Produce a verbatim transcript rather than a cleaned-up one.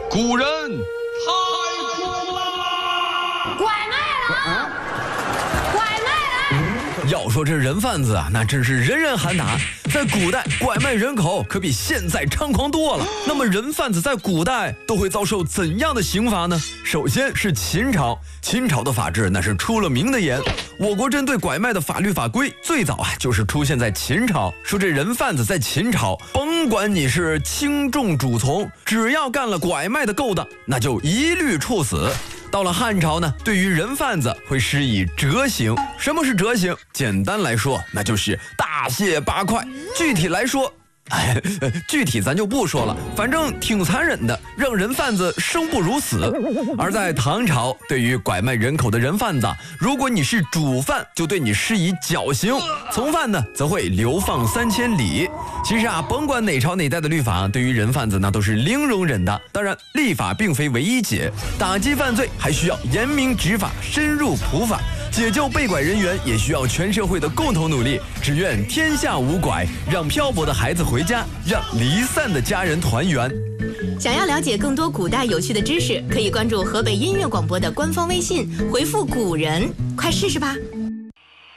古人太苦了， 拐卖了啊！拐卖了！ 要说这人贩子啊，那真是人人喊打。在古代，拐卖人口可比现在猖狂多了。那么，人贩子在古代都会遭受怎样的刑罚呢？首先是秦朝，秦朝的法制那是出了名的严。我国针对拐卖的法律法规最早啊就是出现在秦朝。说这人贩子在秦朝，甭管你是轻重主从，只要干了拐卖的勾当，那就一律处死。到了汉朝呢，对于人贩子会施以折刑。什么是折刑？简单来说，那就是大卸八块。具体来说，哎，具体咱就不说了，反正挺残忍的，让人贩子生不如死。而在唐朝，对于拐卖人口的人贩子，如果你是主犯，就对你施以绞刑；从犯呢，则会流放三千里。其实啊，甭管哪朝哪代的律法，对于人贩子那都是零容忍的。当然，立法并非唯一解，打击犯罪还需要严明执法，深入普法。解救被拐人员也需要全社会的共同努力。只愿天下无拐，让漂泊的孩子回家，让离散的家人团圆。 想要了解更多古代有趣的知识，可以关注河北音乐广播的官方微信，回复古人，快试试吧。